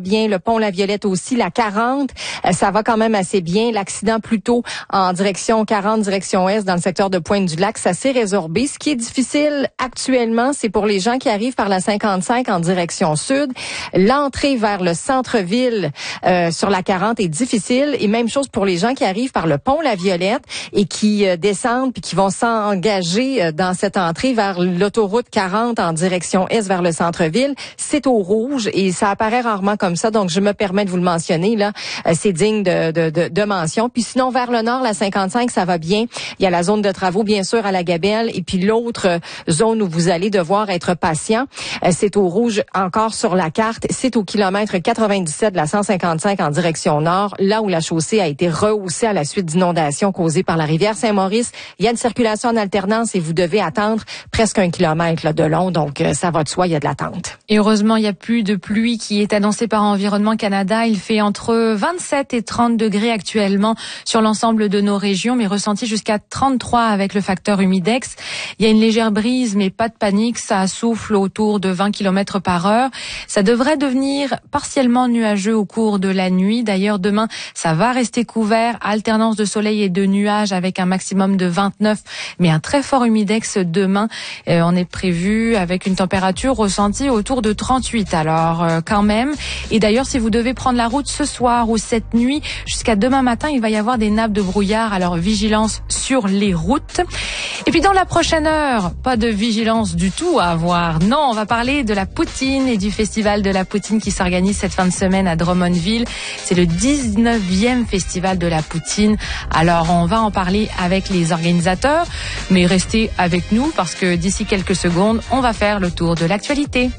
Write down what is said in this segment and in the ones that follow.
bien. Le pont La Violette aussi. La 40, ça va quand même assez bien. L'accident plutôt en direction 40, direction Est, dans le secteur de Pointe-du-Lac, ça s'est résorbé. Ce qui est difficile actuellement, c'est pour les gens qui arrivent par la 55 en direction sud. L'entrée vers le centre-ville sur la 40 est difficile. Et même chose pour les gens qui arrivent par le pont La Violette et qui descendent puis qui vont s'engager dans cette entrée vers l'autoroute 40 en direction Est vers le centre-ville. C'est au rouge et ça apparaît rarement comme ça. Donc, je me permets de vous le mentionner, là. C'est digne de mention. Puis sinon, vers le nord, la 55, ça va bien. Il y a la zone de travaux, bien sûr, à la Gabelle. Et puis l'autre zone où vous allez devoir être patient, c'est au rouge encore sur la carte. C'est au kilomètre 97 de la 155 en direction nord, là où la chaussée a été rehaussée à la suite d'inondations causées par la rivière Saint-Maurice. Il y a une circulation en alternance et vous devez attendre presque 1 kilomètre là, de long. Donc, ça va de soi, il y a de l'attente. Et heureusement, il n'y a plus de pluie qui est annoncée par Environnement Canada. Il fait entre 27 et 30 degrés actuellement sur l'ensemble de nos régions, mais ressenti jusqu'à 33 avec le facteur humidex. Il y a une légère brise, mais pas de panique. Ça souffle autour de 20 km par heure. Ça devrait devenir partiellement nuageux au cours de la nuit. D'ailleurs, demain, ça va rester couvert. Alternance de soleil et de nuages avec un maximum de 29, mais un très fort humidex demain. On est prévu avec une température ressentie autour de 38. Alors, quand même. Et d'ailleurs, si vous devez prendre la route ce soir ou cette nuit, jusqu'à demain matin, il va y avoir des nappes de brouillard. Alors, vigilance sur les routes. Et puis, dans la prochaine heure, pas de vigilance du tout à avoir. Non, on va parler de la poutine et du festival de la poutine qui s'organise cette fin de semaine à Drummondville. C'est le 19e festival de la poutine. Alors, on va en parler avec les organisateurs, mais restez avec nous parce que d'ici quelques secondes, on va faire le tour de l'actualité.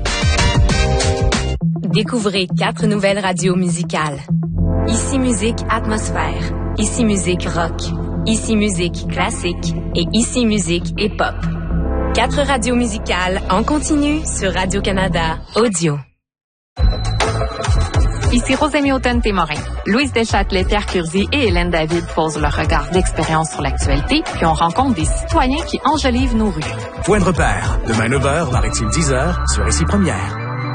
Découvrez 4 nouvelles radios musicales. Ici Musique Atmosphère, Ici Musique Rock, Ici Musique Classique et Ici Musique Hip-Hop. 4 radios musicales en continu sur Radio-Canada Audio. Ici Rosémie Automne-Témorin. Louise Deschâtelet, Pierre Curzi et Hélène David posent leur regard d'expérience sur l'actualité, puis on rencontre des citoyens qui enjolivent nos rues. Point de repère, demain 9h, maritime 10h, sur Ici Première.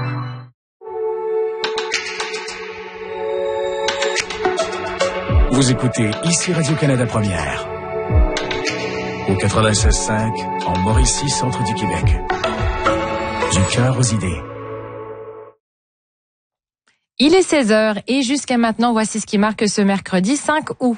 Vous écoutez Ici Radio-Canada Première. Au 96.5, en Mauricie, centre du Québec. Du cœur aux idées. Il est 16h et jusqu'à maintenant, voici ce qui marque ce mercredi 5 août.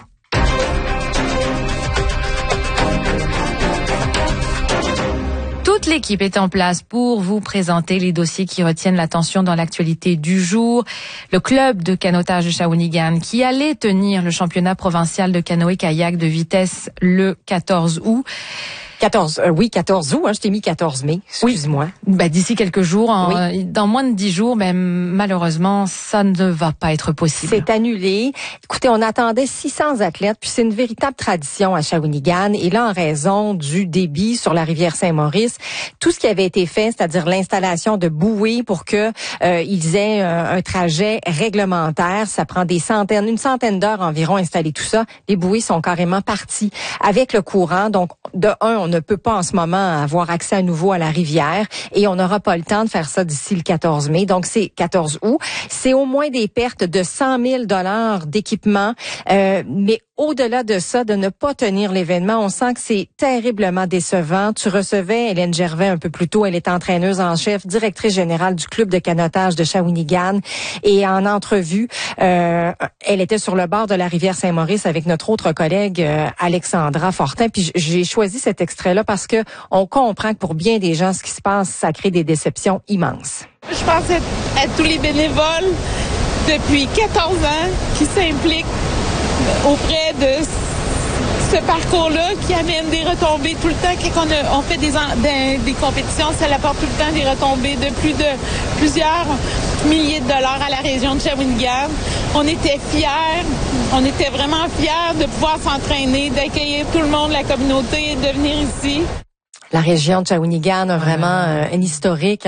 Toute l'équipe est en place pour vous présenter les dossiers qui retiennent l'attention dans l'actualité du jour. Le club de canotage de Shawinigan qui allait tenir le championnat provincial de canoë-kayak de vitesse le 14 août. 14 août, je t'ai mis 14 mai, excuse-moi. Oui. D'ici quelques jours, oui. Dans moins de 10 jours, malheureusement, ça ne va pas être possible. C'est annulé. Écoutez, on attendait 600 athlètes, puis c'est une véritable tradition à Shawinigan. Et là, en raison du débit sur la rivière Saint-Maurice, tout ce qui avait été fait, c'est-à-dire l'installation de bouées pour que ils aient un trajet réglementaire, ça prend une centaine d'heures environ installer tout ça. Les bouées sont carrément parties avec le courant. Donc, de on ne peut pas en ce moment avoir accès à nouveau à la rivière et on n'aura pas le temps de faire ça d'ici le 14 mai. Donc, c'est 14 août. C'est au moins des pertes de 100 000 $ d'équipement, mais au-delà de ça, de ne pas tenir l'événement, on sent que c'est terriblement décevant. Tu recevais Hélène Gervais un peu plus tôt. Elle est entraîneuse en chef, directrice générale du club de canotage de Shawinigan. Et en entrevue, elle était sur le bord de la rivière Saint-Maurice avec notre autre collègue Alexandra Fortin. Puis j'ai choisi cet extrait-là parce que on comprend que pour bien des gens, ce qui se passe, ça crée des déceptions immenses. Je pense à tous les bénévoles depuis 14 ans qui s'impliquent auprès de ce parcours-là qui amène des retombées tout le temps. Quand on fait des compétitions, ça apporte tout le temps des retombées de plusieurs milliers de dollars à la région de Shawinigan. On était vraiment fiers de pouvoir s'entraîner, d'accueillir tout le monde, la communauté, de venir ici. La région de Shawinigan a vraiment un historique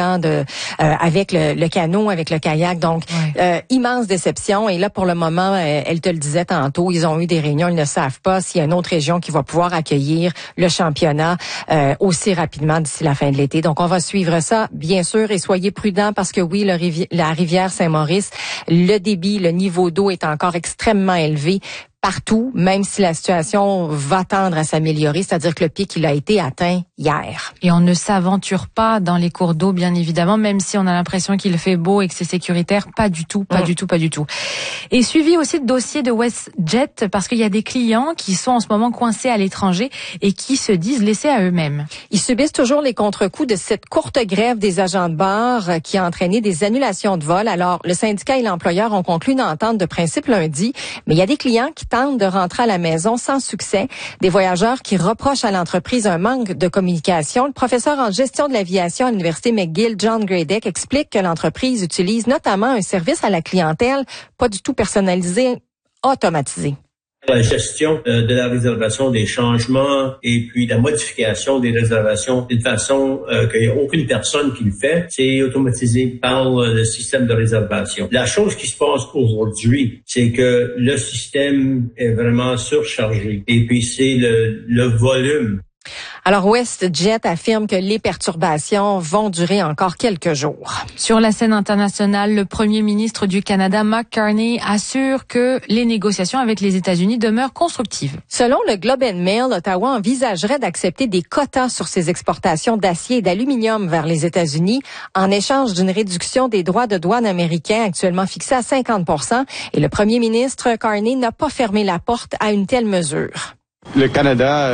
avec le canot, avec le kayak. Donc, immense déception. Et là, pour le moment, elle te le disait tantôt, ils ont eu des réunions. Ils ne savent pas s'il y a une autre région qui va pouvoir accueillir le championnat aussi rapidement d'ici la fin de l'été. Donc, on va suivre ça, bien sûr, et soyez prudents parce que oui, la rivière Saint-Maurice, le débit, le niveau d'eau est encore extrêmement élevé partout, même si la situation va tendre à s'améliorer, c'est-à-dire que le pic, il a été atteint hier. Et on ne s'aventure pas dans les cours d'eau, bien évidemment, même si on a l'impression qu'il fait beau et que c'est sécuritaire. Pas du tout, pas du tout, pas du tout. Et suivi aussi de dossier de WestJet, parce qu'il y a des clients qui sont en ce moment coincés à l'étranger et qui se disent laissés à eux-mêmes. Ils subissent toujours les contre-coups de cette courte grève des agents de bord qui a entraîné des annulations de vol. Alors, le syndicat et l'employeur ont conclu une entente de principe lundi, mais il y a des clients qui tentent de rentrer à la maison sans succès. Des voyageurs qui reprochent à l'entreprise un manque de communication. Le professeur en gestion de l'aviation à l'Université McGill, John Gradek, explique que l'entreprise utilise notamment un service à la clientèle pas du tout personnalisé, automatisé. La gestion de la réservation, des changements et puis la modification des réservations d'une façon qu'il n'y a aucune personne qui le fait, c'est automatisé par le système de réservation. La chose qui se passe aujourd'hui, c'est que le système est vraiment surchargé et puis c'est le volume. Alors, WestJet affirme que les perturbations vont durer encore quelques jours. Sur la scène internationale, le premier ministre du Canada, Mark Carney, assure que les négociations avec les États-Unis demeurent constructives. Selon le Globe and Mail, Ottawa envisagerait d'accepter des quotas sur ses exportations d'acier et d'aluminium vers les États-Unis en échange d'une réduction des droits de douane américains actuellement fixés à 50%. Et le premier ministre Carney n'a pas fermé la porte à une telle mesure. Le Canada...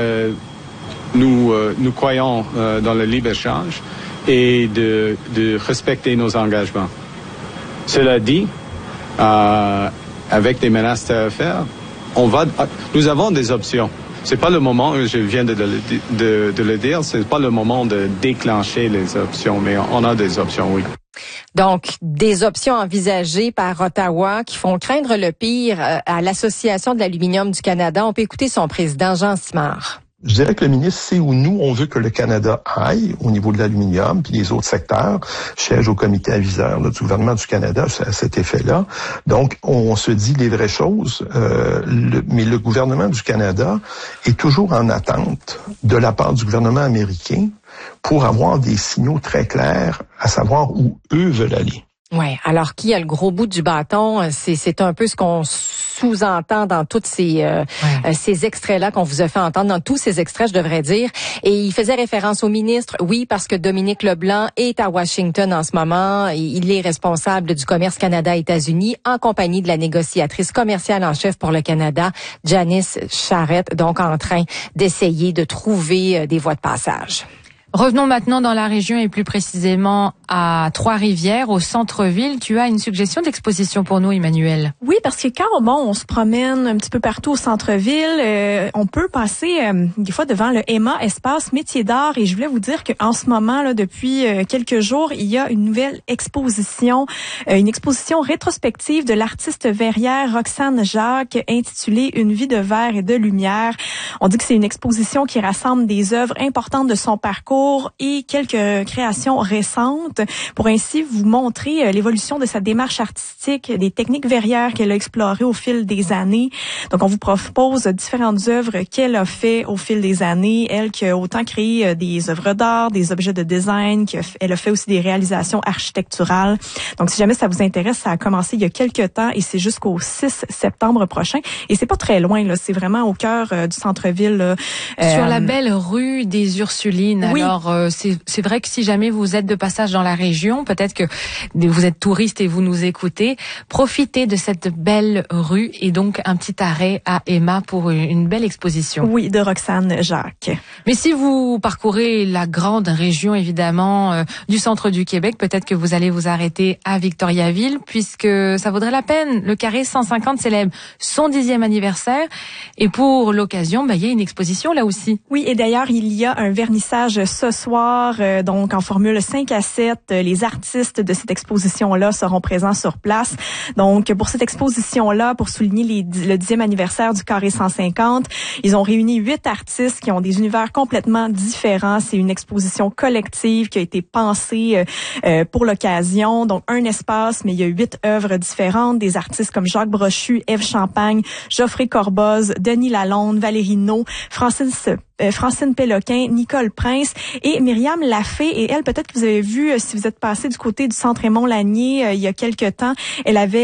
Nous croyons dans le libre-échange et de respecter nos engagements. Cela dit, avec des menaces tarifaires, nous avons des options. C'est pas le moment, je viens de le dire, c'est pas le moment de déclencher les options, mais on a des options, oui. Donc, des options envisagées par Ottawa qui font craindre le pire à l'Association de l'aluminium du Canada. On peut écouter son président, Jean Simard. Je dirais que le ministre sait où nous, on veut que le Canada aille au niveau de l'aluminium, puis les autres secteurs siègent au comité aviseur du gouvernement du Canada à cet effet-là. Donc, on se dit les vraies choses, mais le gouvernement du Canada est toujours en attente de la part du gouvernement américain pour avoir des signaux très clairs à savoir où eux veulent aller. Ouais. Alors, qui a le gros bout du bâton? C'est un peu ce qu'on sous-entend dans tous ces extraits-là qu'on vous a fait entendre, dans tous ces extraits, je devrais dire. Et il faisait référence au ministre, oui, parce que Dominique Leblanc est à Washington en ce moment. Il est responsable du commerce Canada-États-Unis en compagnie de la négociatrice commerciale en chef pour le Canada, Janice Charette, donc en train d'essayer de trouver des voies de passage. Revenons maintenant dans la région et plus précisément à Trois-Rivières, au centre-ville. Tu as une suggestion d'exposition pour nous, Emmanuel? Oui, parce que quand on se promène un petit peu partout au centre-ville, on peut passer des fois devant le EMA, Espace Métiers d'art. Et je voulais vous dire qu'en ce moment, là, depuis quelques jours, il y a une nouvelle exposition, une exposition rétrospective de l'artiste verrière Roxane Jacques, intitulée Une vie de verre et de lumière. On dit que c'est une exposition qui rassemble des œuvres importantes de son parcours et quelques créations récentes pour ainsi vous montrer l'évolution de sa démarche artistique, des techniques verrières qu'elle a explorées au fil des années. Donc, on vous propose différentes œuvres qu'elle a fait au fil des années. Elle qui a autant créé des œuvres d'art, des objets de design, elle a fait aussi des réalisations architecturales. Donc, si jamais ça vous intéresse, ça a commencé il y a quelques temps et c'est jusqu'au 6 septembre prochain. Et c'est pas très loin, là. C'est vraiment au cœur du centre-ville. Là. Sur la belle rue des Ursulines. Oui. Alors, c'est vrai que si jamais vous êtes de passage dans la région, peut-être que vous êtes touriste et vous nous écoutez, profitez de cette belle rue et donc un petit arrêt à Emma pour une belle exposition. Oui, de Roxane Jacques. Mais si vous parcourez la grande région, évidemment, du centre du Québec, peut-être que vous allez vous arrêter à Victoriaville, puisque ça vaudrait la peine. Le Carré 150 célèbre son 10e anniversaire et pour l'occasion, il y a une exposition là aussi. Oui, et d'ailleurs, il y a un vernissage ce soir, donc en formule 5 à 7. Les artistes de cette exposition-là seront présents sur place. Donc, pour cette exposition-là, pour souligner le 10e anniversaire du Carré 150, ils ont réuni 8 artistes qui ont des univers complètement différents. C'est une exposition collective qui a été pensée pour l'occasion. Donc, un espace, mais il y a 8 œuvres différentes. Des artistes comme Jacques Brochu, Ève Champagne, Geoffrey Corboz, Denis Lalonde, Valérie No, Francine Péloquin, Nicole Prince et Myriam Lafay. Et elle, peut-être que vous avez vu, si vous êtes passé du côté du Centre Raymond Lanier il y a quelque temps, elle avait